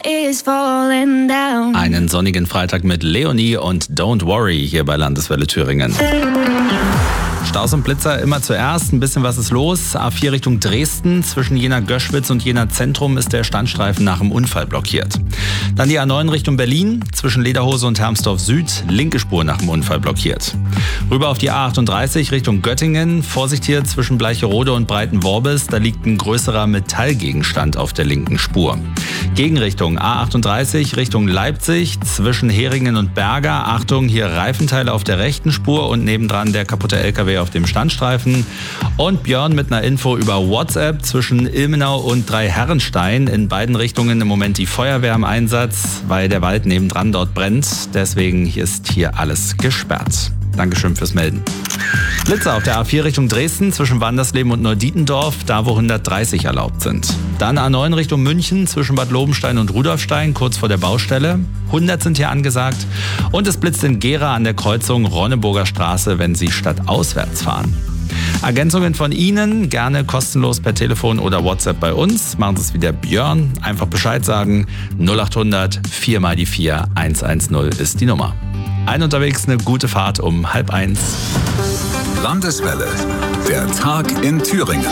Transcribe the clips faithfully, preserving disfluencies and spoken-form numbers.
is falling down. Einen sonnigen Freitag mit Leonie und Don't Worry hier bei Landeswelle Thüringen. Staus und Blitzer immer zuerst. Ein bisschen was ist los. A vier Richtung Dresden. Zwischen Jena-Göschwitz und Jena-Zentrum ist der Standstreifen nach dem Unfall blockiert. Dann die A neun Richtung Berlin. Zwischen Lederhose und Hermsdorf Süd. Linke Spur nach dem Unfall blockiert. Rüber auf die A achtunddreißig Richtung Göttingen. Vorsicht hier zwischen Bleicherode und Breitenworbis. Da liegt ein größerer Metallgegenstand auf der linken Spur. Gegenrichtung A achtunddreißig Richtung Leipzig. Zwischen Heringen und Berger. Achtung, hier Reifenteile auf der rechten Spur und nebendran der kaputte L K W auf dem Standstreifen. Und Björn mit einer Info über WhatsApp zwischen Ilmenau und Dreiherrenstein. In beiden Richtungen im Moment die Feuerwehr im Einsatz, weil der Wald nebendran dort brennt. Deswegen ist hier alles gesperrt. Dankeschön fürs Melden. Blitzer auf der A vier Richtung Dresden zwischen Wandersleben und Neudietendorf, da wo hundertdreißig erlaubt sind. Dann A neun Richtung München zwischen Bad Lobenstein und Rudolfstein, kurz vor der Baustelle. hundert sind hier angesagt. Und es blitzt in Gera an der Kreuzung Ronneburger Straße, wenn Sie stadtauswärts fahren. Ergänzungen von Ihnen gerne kostenlos per Telefon oder WhatsApp bei uns. Machen Sie es wie der Björn. Einfach Bescheid sagen. null achthundert vier mal die vier hundertzehn ist die Nummer. Ein unterwegs, eine gute Fahrt um halb eins. Landeswelle, der Tag in Thüringen.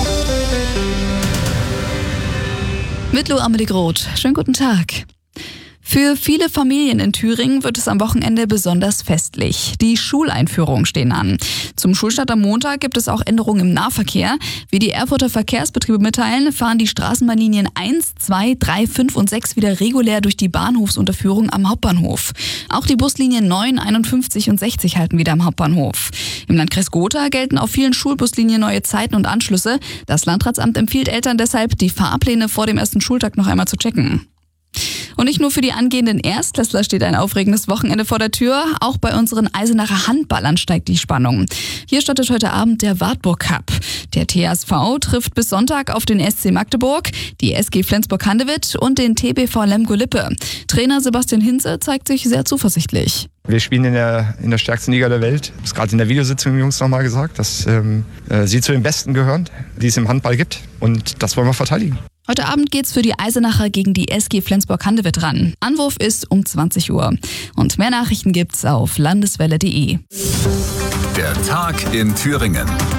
Mit Lou Amelie Groth. Schönen guten Tag. Für viele Familien in Thüringen wird es am Wochenende besonders festlich. Die Schuleinführungen stehen an. Zum Schulstart am Montag gibt es auch Änderungen im Nahverkehr. Wie die Erfurter Verkehrsbetriebe mitteilen, fahren die Straßenbahnlinien eins, zwei, drei, fünf und sechs wieder regulär durch die Bahnhofsunterführung am Hauptbahnhof. Auch die Buslinien neun, einundfünfzig und sechzig halten wieder am Hauptbahnhof. Im Landkreis Gotha gelten auf vielen Schulbuslinien neue Zeiten und Anschlüsse. Das Landratsamt empfiehlt Eltern deshalb, die Fahrpläne vor dem ersten Schultag noch einmal zu checken. Und nicht nur für die angehenden Erstklässler steht ein aufregendes Wochenende vor der Tür, auch bei unseren Eisenacher Handballern steigt die Spannung. Hier startet heute Abend der Wartburg Cup. Der T H S V trifft bis Sonntag auf den S C Magdeburg, die S G Flensburg-Handewitt und den T B V Lemgo-Lippe. Trainer Sebastian Hinze zeigt sich sehr zuversichtlich. Wir spielen in der, in der stärksten Liga der Welt. Ich habe es gerade in der Videositzung den Jungs nochmal gesagt, dass ähm, äh, sie zu den Besten gehören, die es im Handball gibt. Und das wollen wir verteidigen. Heute Abend geht's für die Eisenacher gegen die S G Flensburg-Handewitt ran. Anwurf ist um zwanzig Uhr. Und mehr Nachrichten gibt's auf landeswelle punkt de. Der Tag in Thüringen.